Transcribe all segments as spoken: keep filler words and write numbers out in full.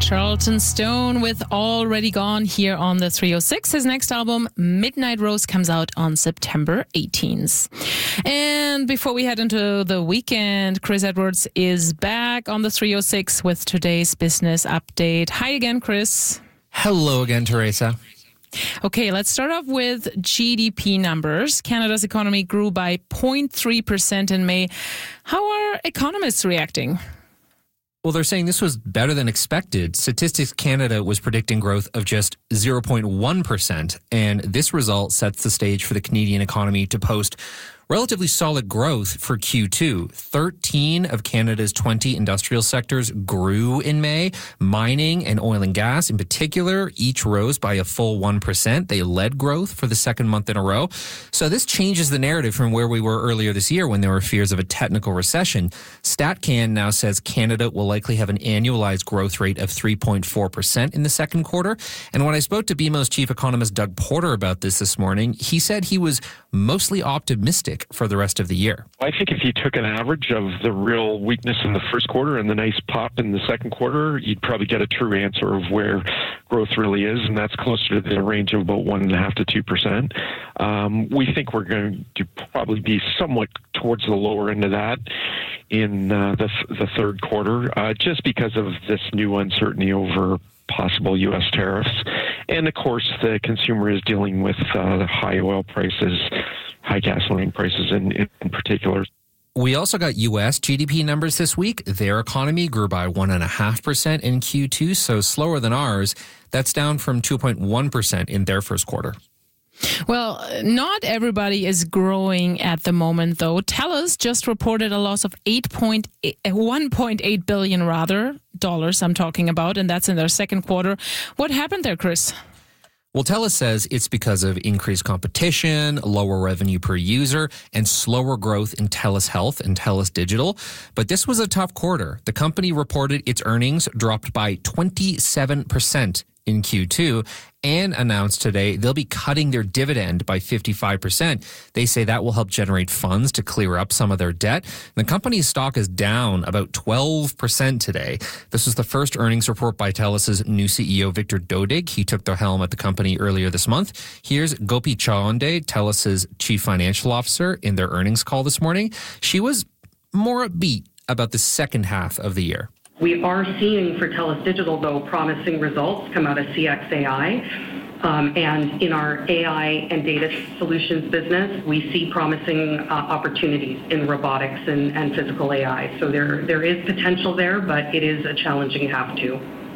Charlton Stone with Already Gone here on the three oh six. His next album, Midnight Rose, comes out on September eighteenth. And before we head into the weekend, Chris Edwards is back on the three oh six with today's business update. Hi again, Chris. Hello again, Teresa. Okay, let's start off with G D P numbers. Canada's economy grew by zero point three percent in May. How are economists reacting? Well, they're saying this was better than expected. Statistics Canada was predicting growth of just zero point one percent, and this result sets the stage for the Canadian economy to post relatively solid growth for Q two. thirteen of Canada's twenty industrial sectors grew in May. Mining and oil and gas in particular each rose by a full one percent. They led growth for the second month in a row. So this changes the narrative from where we were earlier this year when there were fears of a technical recession. StatCan now says Canada will likely have an annualized growth rate of three point four percent in the second quarter. And when I spoke to B M O's chief economist Doug Porter about this this morning, he said he was mostly optimistic for the rest of the year. I think if you took an average of the real weakness in the first quarter and the nice pop in the second quarter, you'd probably get a true answer of where growth really is, and that's closer to the range of about one and a half to two percent. Um, we think we're going to probably be somewhat towards the lower end of that in uh, the the third quarter, uh, just because of this new uncertainty over possible U S tariffs, and of course the consumer is dealing with uh, the high oil prices, high gasoline prices in, in particular. We also got U S G D P numbers this week. Their economy grew by one point five percent in Q two, so slower than ours. That's down from two point one percent in their first quarter. Well, not everybody is growing at the moment, though. TELUS just reported a loss of eight point eight, one point eight billion rather dollars. I'm talking about, and that's in their second quarter. What happened there, Chris? Well, TELUS says it's because of increased competition, lower revenue per user, and slower growth in TELUS Health and TELUS Digital. But this was a tough quarter. The company reported its earnings dropped by twenty-seven percent in Q two and announced today they'll be cutting their dividend by fifty-five percent. They say that will help generate funds to clear up some of their debt. The company's stock is down about twelve percent today. This was the first earnings report by TELUS's new C E O, Victor Dodig. He took the helm at the company earlier this month. Here's Gopi Chawande, TELUS's chief financial officer, in their earnings call this morning. She was more upbeat about the second half of the year. We are seeing for TELUS Digital, though, promising results come out of C X A I. Um, and in our A I and data solutions business, we see promising uh, opportunities in robotics and, and physical A I. So there, there is potential there, but it is a challenging half two.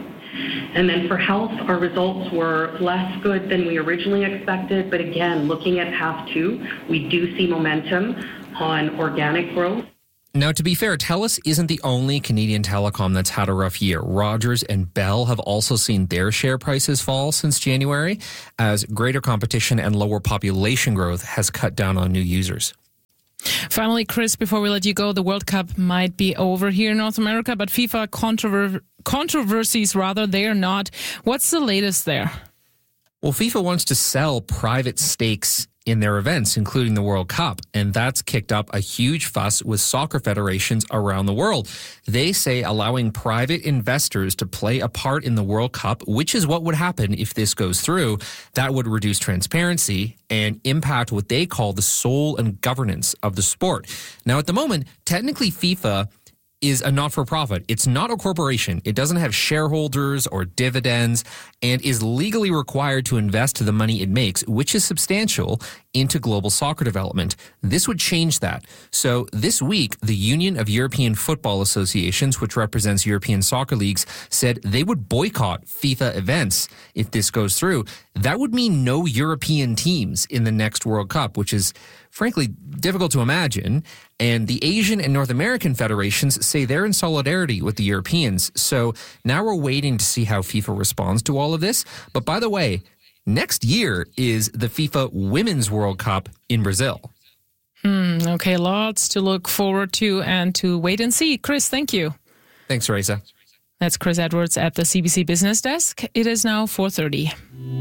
And then for health, our results were less good than we originally expected. But again, looking at half two, we do see momentum on organic growth. Now, to be fair, TELUS isn't the only Canadian telecom that's had a rough year. Rogers and Bell have also seen their share prices fall since January, as greater competition and lower population growth has cut down on new users. Finally, Chris, before we let you go, the World Cup might be over here in North America, but FIFA controver- controversies, rather, they are not. What's the latest there? Well, FIFA wants to sell private stakes in their events, including the World Cup. And that's kicked up a huge fuss with soccer federations around the world. They say allowing private investors to play a part in the World Cup, which is what would happen if this goes through, that would reduce transparency and impact what they call the soul and governance of the sport. Now, at the moment, technically FIFA is a not-for-profit. It's not a corporation. It doesn't have shareholders or dividends and is legally required to invest the money it makes, which is substantial, into global soccer development. This would change that. So this week, the Union of European Football Associations, which represents European soccer leagues, said they would boycott FIFA events if this goes through. That would mean no European teams in the next World Cup, which is frankly difficult to imagine. And the Asian and North American federations say they're in solidarity with the Europeans. So now we're waiting to see how FIFA responds to all of this. But by the way, next year is the FIFA Women's World Cup in Brazil. Hmm, okay, lots to look forward to and to wait and see. Chris, thank you. Thanks, Teresa. That's Chris Edwards at the C B C Business Desk. It is now four thirty.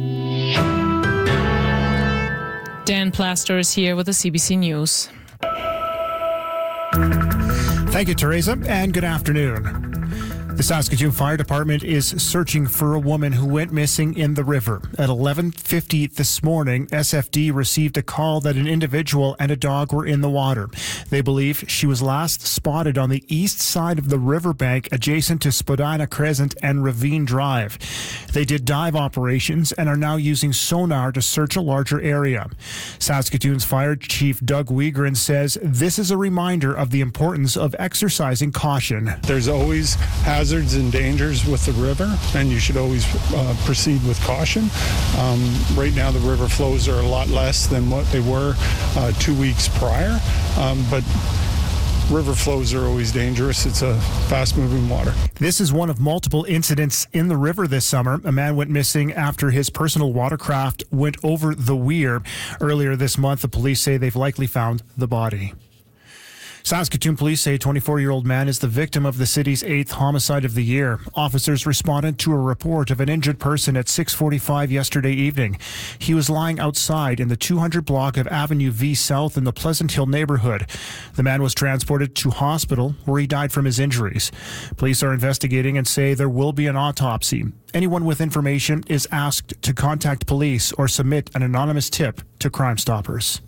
Dan Plaster is here with the C B C News. Thank you, Teresa, and good afternoon. The Saskatoon Fire Department is searching for a woman who went missing in the river. At eleven fifty this morning, S F D received a call that an individual and a dog were in the water. They believe she was last spotted on the east side of the riverbank adjacent to Spadina Crescent and Ravine Drive. They did dive operations and are now using sonar to search a larger area. Saskatoon's Fire Chief Doug Wiegren says this is a reminder of the importance of exercising caution. There's always hazards and dangers with the river, and you should always uh, proceed with caution. Um, right now, the river flows are a lot less than what they were uh, two weeks prior, um, but river flows are always dangerous. It's a fast-moving water. This is one of multiple incidents in the river this summer. A man went missing after his personal watercraft went over the weir. Earlier this month, the police say they've likely found the body. Saskatoon police say a twenty-four-year-old man is the victim of the city's eighth homicide of the year. Officers responded to a report of an injured person at six forty-five yesterday evening. He was lying outside in the two hundred block of Avenue V South in the Pleasant Hill neighborhood. The man was transported to hospital where he died from his injuries. Police are investigating and say there will be an autopsy. Anyone with information is asked to contact police or submit an anonymous tip to Crime Stoppers.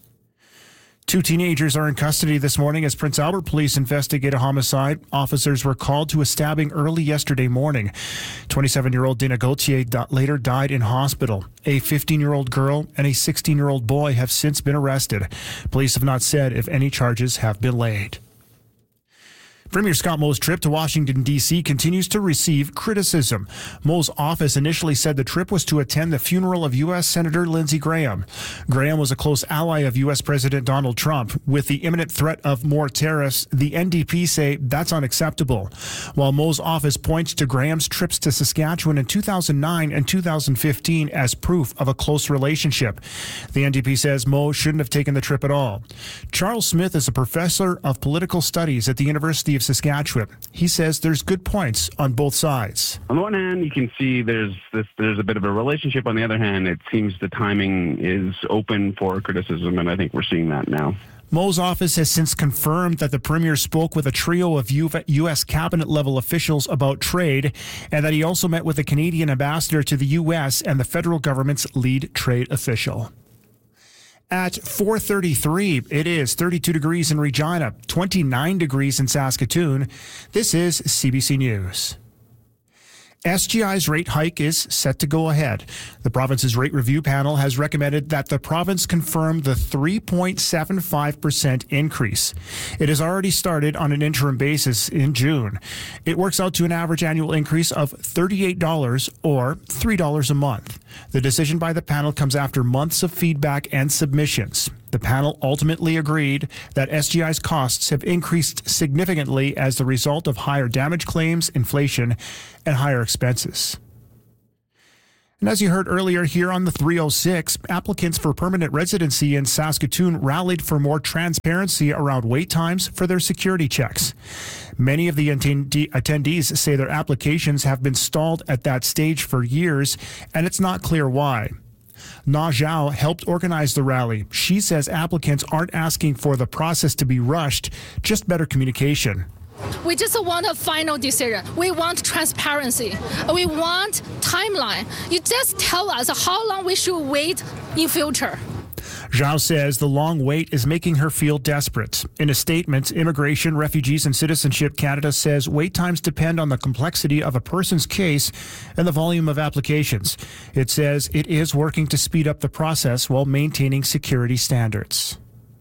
Two teenagers are in custody this morning as Prince Albert police investigate a homicide. Officers were called to a stabbing early yesterday morning. twenty-seven-year-old Dina Gauthier later died in hospital. A fifteen-year-old girl and a sixteen-year-old boy have since been arrested. Police have not said if any charges have been laid. Premier Scott Moe's trip to Washington, D C continues to receive criticism. Moe's office initially said the trip was to attend the funeral of U S Senator Lindsey Graham. Graham was a close ally of U S President Donald Trump. With the imminent threat of more tariffs, the N D P say that's unacceptable. While Moe's office points to Graham's trips to Saskatchewan in two thousand nine and two thousand fifteen as proof of a close relationship, the N D P says Moe shouldn't have taken the trip at all. Charles Smith is a professor of political studies at the University of Saskatchewan. He says there's good points on both sides. On the one hand, you can see there's this, there's a bit of a relationship. On the other hand, it seems the timing is open for criticism, and I think we're seeing that now. Moe's office has since confirmed that the Premier spoke with a trio of U S cabinet-level officials about trade, and that he also met with the Canadian ambassador to the U S and the federal government's lead trade official. At four thirty-three, it is thirty-two degrees in Regina, twenty-nine degrees in Saskatoon. This is C B C News. S G I's rate hike is set to go ahead. The province's rate review panel has recommended that the province confirm the three point seven five percent increase. It has already started on an interim basis in June. It works out to an average annual increase of thirty-eight dollars or three dollars a month. The decision by the panel comes after months of feedback and submissions. The panel ultimately agreed that S G I's costs have increased significantly as the result of higher damage claims, inflation, and higher expenses. And as you heard earlier here on the three oh six, applicants for permanent residency in Saskatoon rallied for more transparency around wait times for their security checks. Many of the attend- attendees say their applications have been stalled at that stage for years, and it's not clear why. Na Zhao helped organize the rally. She says applicants aren't asking for the process to be rushed, just better communication. We just want a final decision. We want transparency. We want timeline. You just tell us how long we should wait in future. Zhao says the long wait is making her feel desperate. In a statement, Immigration, Refugees and Citizenship Canada says wait times depend on the complexity of a person's case and the volume of applications. It says it is working to speed up the process while maintaining security standards.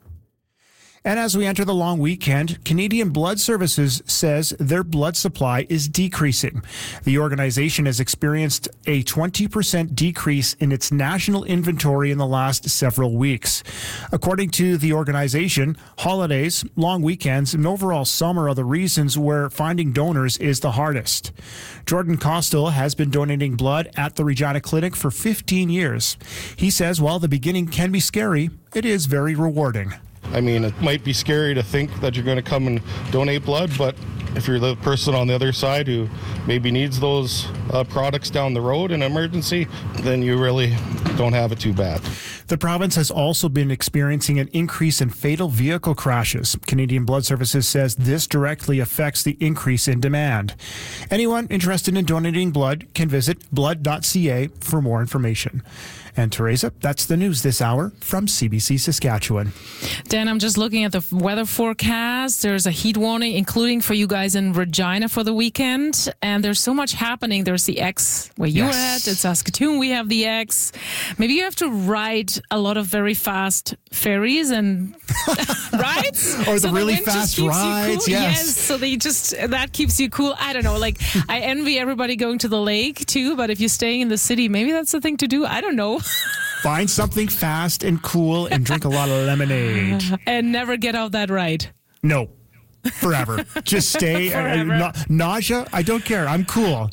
And as we enter the long weekend, Canadian Blood Services says their blood supply is decreasing. The organization has experienced a twenty percent decrease in its national inventory in the last several weeks. According to the organization, holidays, long weekends, and overall summer are the reasons where finding donors is the hardest. Jordan Costel has been donating blood at the Regina Clinic for fifteen years. He says while the beginning can be scary, it is very rewarding. I mean, it might be scary to think that you're going to come and donate blood, but if you're the person on the other side who maybe needs those uh, products down the road in an emergency, then you really don't have it too bad. The province has also been experiencing an increase in fatal vehicle crashes. Canadian Blood Services says this directly affects the increase in demand. Anyone interested in donating blood can visit blood dot c a for more information. And Teresa, that's the news this hour from C B C Saskatchewan. Dan, I'm just looking at the weather forecast. There's a heat warning, including for you guys in Regina for the weekend. And there's so much happening. There's the X where you're Yes. at. In Saskatoon, we have the X. Maybe you have to ride a lot of very fast ferries and rides. Or the So really wind just fast keeps you rides, cool. yes. So they just, that keeps you cool. I don't know. Like, I envy everybody going to the lake too, but if you're staying in the city, maybe that's the thing to do. I don't know. Find something fast and cool and drink a lot of lemonade. And never get off that ride. No, forever. Just stay. Forever. Uh, na- nausea? I don't care. I'm cool.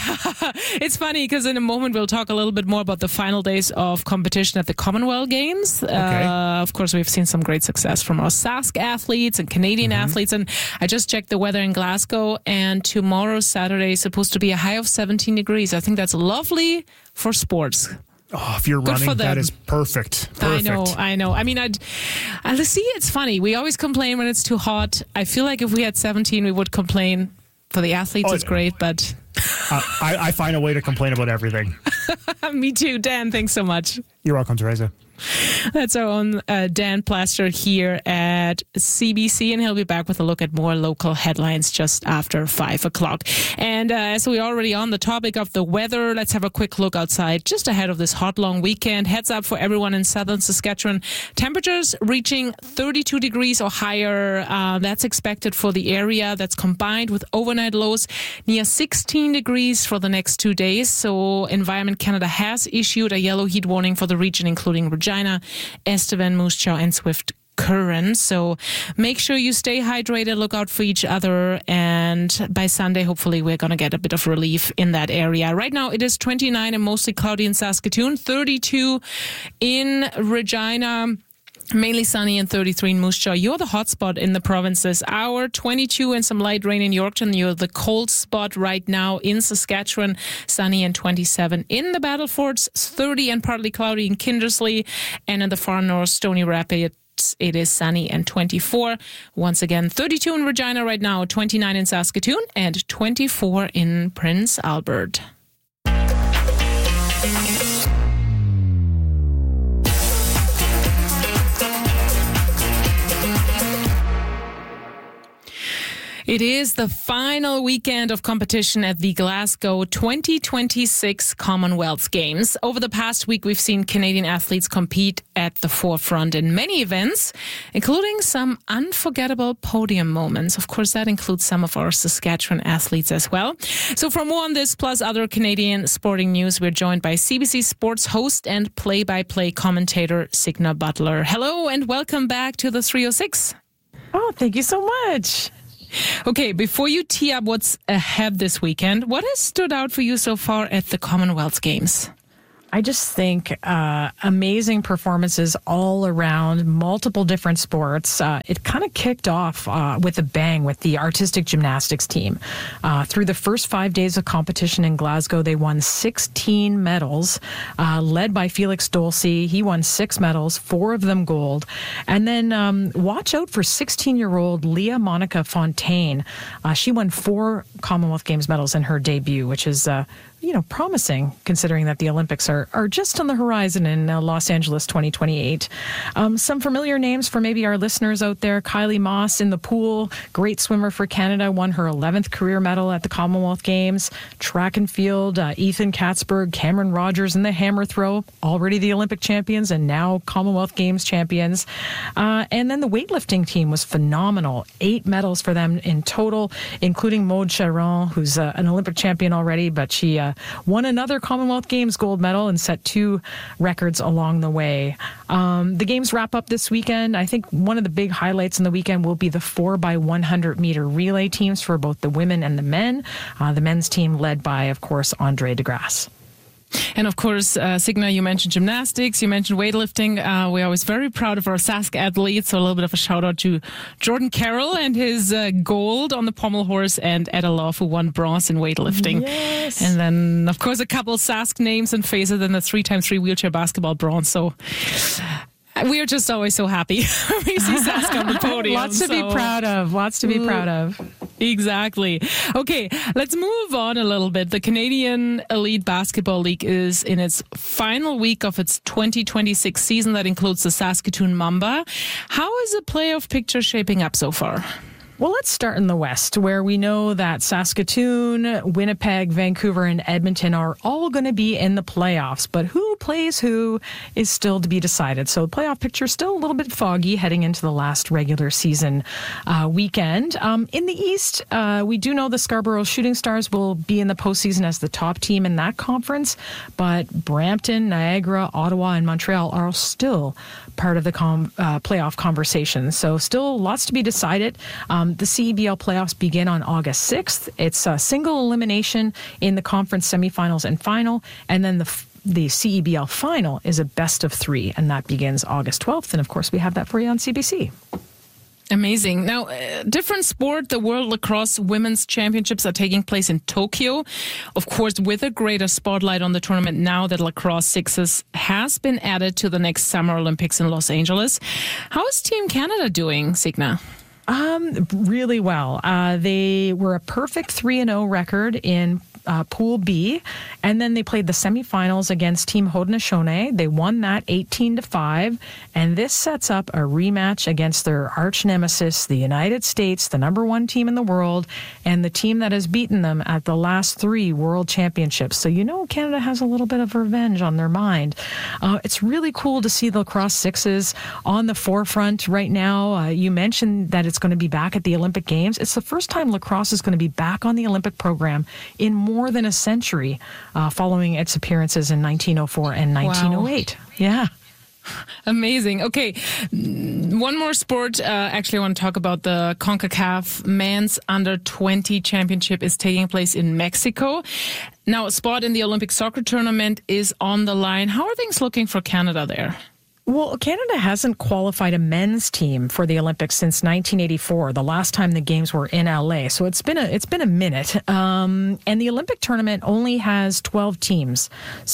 It's funny because in a moment we'll talk a little bit more about the final days of competition at the Commonwealth Games. Okay. Uh, of course, we've seen some great success from our Sask athletes and Canadian Mm-hmm. athletes. And I just checked the weather in Glasgow, and tomorrow, Saturday, is supposed to be a high of seventeen degrees. I think that's lovely for sports. Oh, if you're Good running, for that them. is perfect. Perfect. I know, I know. I mean, I'd, I see. It's funny. We always complain when it's too hot. I feel like if we had seventeen, we would complain. For the athletes, Oh, it's great, but Uh, I, I find a way to complain about everything. me too. Dan, thanks so much. You're welcome, Teresa. That's our own uh, Dan Plaster here at C B C, and he'll be back with a look at more local headlines just after five o'clock. And uh, as we're already on the topic of the weather, let's have a quick look outside just ahead of this hot, long weekend. Heads up for everyone in southern Saskatchewan. Temperatures reaching thirty-two degrees or higher. Uh, that's expected for the area. That's combined with overnight lows near sixteen degrees for the next two days. So Environment Canada has issued a yellow heat warning for the region, including Regina, Estevan, Moose Jaw, and Swift Current. So make sure you stay hydrated, look out for each other, and by Sunday, hopefully, we're going to get a bit of relief in that area. Right now, it is twenty-nine and mostly cloudy in Saskatoon, thirty-two in Regina. Mainly sunny and thirty-three in Moose Jaw. You're the hot spot in the provinces. Hour twenty-two and some light rain in Yorkton. You're the cold spot right now in Saskatchewan. Sunny and twenty-seven in the Battlefords. thirty and partly cloudy in Kindersley. And in the far north, Stony Rapids, it is sunny and twenty-four. Once again, thirty-two in Regina right now, twenty-nine in Saskatoon, and twenty-four in Prince Albert. It is the final weekend of competition at the Glasgow twenty twenty-six Commonwealth Games. Over the past week, we've seen Canadian athletes compete at the forefront in many events, including some unforgettable podium moments. Of course, that includes some of our Saskatchewan athletes as well. So for more on this, plus other Canadian sporting news, we're joined by C B C Sports host and play-by-play commentator Signa Butler. Hello and welcome back to the three oh six. Oh, thank you so much. Okay, before you tee up what's ahead this weekend, what has stood out for you so far at the Commonwealth Games? I just think uh, amazing performances all around, multiple different sports. Uh, it kind of kicked off uh, with a bang with the artistic gymnastics team. Uh, through the first five days of competition in Glasgow, they won sixteen medals, uh, led by Felix Dolce. He won six medals, four of them gold. And then um, watch out for sixteen-year-old Leah Monica Fontaine. Uh, she won four Commonwealth Games medals in her debut, which is uh, you know, promising considering that the Olympics are, are just on the horizon in uh, Los Angeles twenty twenty-eight. Um, some familiar names for maybe our listeners out there. Kylie Moss in the pool, great swimmer for Canada, won her eleventh career medal at the Commonwealth Games. Track and field, uh, Ethan Katzberg, Cameron Rogers in the hammer throw, already the Olympic champions and now Commonwealth Games champions. Uh, and then the weightlifting team was phenomenal. Eight medals for them in total, including Maude Charon, who's uh, an Olympic champion already, but she uh, won another Commonwealth Games gold medal and set two records along the way. Um, the games wrap up this weekend. I think one of the big highlights in the weekend will be the four by one hundred meter relay teams for both the women and the men. Uh, the men's team led by, of course, Andre de Grasse. And of course, uh, Signa, you mentioned gymnastics, you mentioned weightlifting. Uh, we're always very proud of our Sask athletes. So a little bit of a shout out to Jordan Carroll and his uh, gold on the pommel horse, and Ed Alof, who won bronze in weightlifting. Yes. And then, of course, a couple Sask names and faces in the three by three wheelchair basketball bronze. So we're just always so happy we see Sask on the podium. Lots to so. be proud of. Lots to be proud of. Exactly. Okay, let's move on a little bit. The Canadian Elite Basketball League is in its final week of its twenty twenty-six season. That includes the Saskatoon Mamba. How is the playoff picture shaping up so far? Well, let's start in the West, where we know that Saskatoon, Winnipeg, Vancouver, and Edmonton are all going to be in the playoffs. But who plays who is still to be decided. So the playoff picture is still a little bit foggy heading into the last regular season uh, weekend. Um, in the East, uh, we do know the Scarborough Shooting Stars will be in the postseason as the top team in that conference. But Brampton, Niagara, Ottawa, and Montreal are still part of the com- uh, playoff conversation. So still lots to be decided. Um, the C E B L playoffs begin on August sixth. It's a single elimination in the conference semifinals and final. And then the f- the C E B L final is a best of three, and that begins August twelfth. And of course, we have that for you on C B C. Amazing. Now, uh, different sport, the World Lacrosse Women's Championships are taking place in Tokyo. Of course, with a greater spotlight on the tournament now that Lacrosse Sixes has been added to the next Summer Olympics in Los Angeles. How is Team Canada doing, Signa? Um, really well. Uh, they were a perfect three and oh record in uh, Pool B, and then they played the semifinals against Team Haudenosaunee. They won that eighteen to five, and this sets up a rematch against their arch nemesis, the United States, the number one team in the world, and the team that has beaten them at the last three World Championships. So you know Canada has a little bit of revenge on their mind. Uh, it's really cool to see the Lacrosse Sixes on the forefront right now. Uh, you mentioned that it's going to be back at the Olympic Games. It's the first time lacrosse is going to be back on the Olympic program in more than a century, uh, following its appearances in nineteen oh four and nineteen oh eight. Wow. Yeah. Amazing. Okay. One more sport. Uh, actually, I want to talk about the CONCACAF Men's Under twenty Championship is taking place in Mexico. Now, a spot in the Olympic soccer tournament is on the line. How are things looking for Canada there? Well, Canada hasn't qualified a men's team for the Olympics since nineteen eighty-four, the last time the games were in L A. So it's been a it's been a minute. Um, and the Olympic tournament only has twelve teams.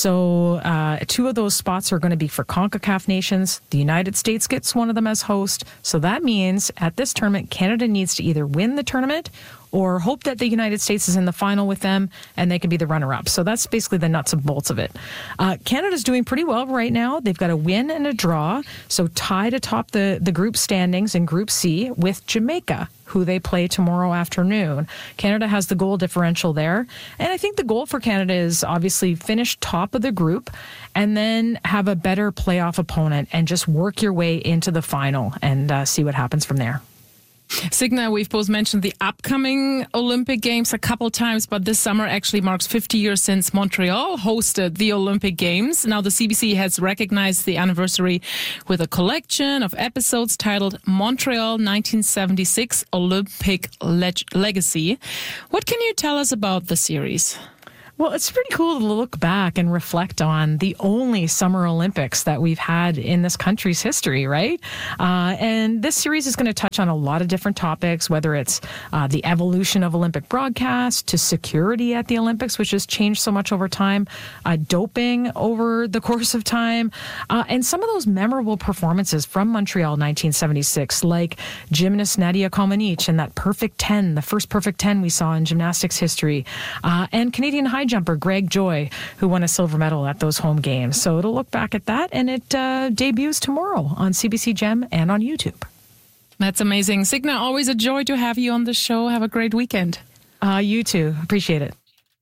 So uh, two of those spots are going to be for CONCACAF nations. The United States gets one of them as host. So that means at this tournament, Canada needs to either win the tournament or hope that the United States is in the final with them and they can be the runner-up. So that's basically the nuts and bolts of it. Uh, Canada's doing pretty well right now. They've got a win and a draw, so tied atop the, the group standings in Group C with Jamaica, who they play tomorrow afternoon. Canada has the goal differential there. And I think the goal for Canada is obviously finish top of the group and then have a better playoff opponent and just work your way into the final and uh, see what happens from there. Signa, we've both mentioned the upcoming Olympic Games a couple times, but this summer actually marks fifty years since Montreal hosted the Olympic Games. Now, the C B C has recognized the anniversary with a collection of episodes titled Montreal nineteen seventy-six Olympic Leg- Legacy. What can you tell us about the series? Well, it's pretty cool to look back and reflect on the only Summer Olympics that we've had in this country's history, right? Uh, and this series is going to touch on a lot of different topics, whether it's uh, the evolution of Olympic broadcast to security at the Olympics, which has changed so much over time, uh, doping over the course of time, uh, and some of those memorable performances from Montreal nineteen seventy-six, like gymnast Nadia Comaneci and that perfect ten, the first perfect ten we saw in gymnastics history, uh, and Canadian high jumper Greg Joy, who won a silver medal at those home games. So it'll look back at that, and it uh, debuts tomorrow on C B C Gem and on YouTube. That's amazing. Signa, always a joy to have you on the show. Have a great weekend. Uh, you too. Appreciate it.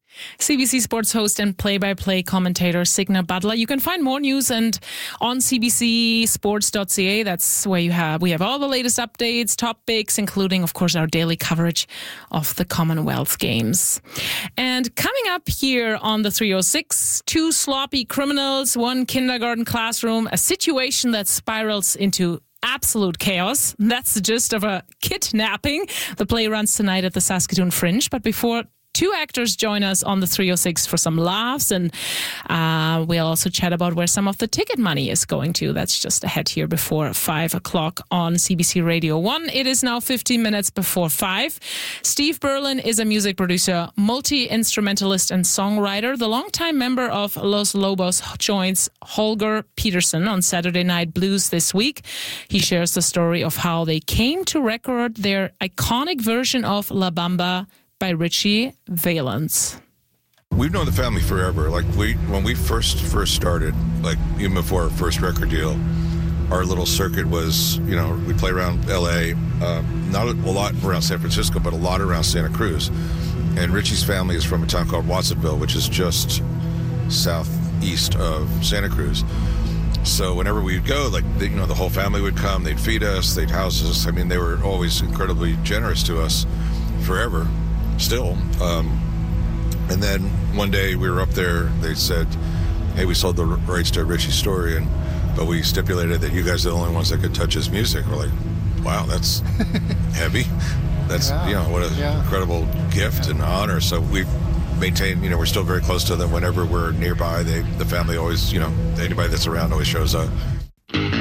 C B C Sports host and play-by-play commentator Signa Butler. You can find more news and on c b c sports dot c a. That's where you have we have all the latest updates, topics, including, of course, our daily coverage of the Commonwealth Games. And coming up here on the three oh six, two sloppy criminals, one kindergarten classroom, a situation that spirals into absolute chaos. That's the gist of a kidnapping. The play runs tonight at the Saskatoon Fringe. But before two actors join us on the three oh six for some laughs, and uh, we'll also chat about where some of the ticket money is going to. That's just ahead here before five o'clock on C B C Radio one. It is now fifteen minutes before five. Steve Berlin is a music producer, multi-instrumentalist and songwriter. The longtime member of Los Lobos joins Holger Peterson on Saturday Night Blues this week. He shares the story of how they came to record their iconic version of La Bamba by Richie Valens. We've known the family forever. Like we, when we first first started, like even before our first record deal, our little circuit was, you know, we play around L A, uh, not a lot around San Francisco, but a lot around Santa Cruz. And Richie's family is from a town called Watsonville, which is just southeast of Santa Cruz. So whenever we'd go, like, you know, the whole family would come, they'd feed us, they'd house us. I mean, they were always incredibly generous to us forever, still. Um, and then one day we were up there, they said, hey, we sold the rights to Richie's story, and but we stipulated that you guys are the only ones that could touch his music. We're like, wow, that's heavy. That's, yeah, you know, what an yeah. incredible gift and honor. So we've maintain, you know, we're still very close to them. Whenever we're nearby, they, the family always, you know, anybody that's around always shows up.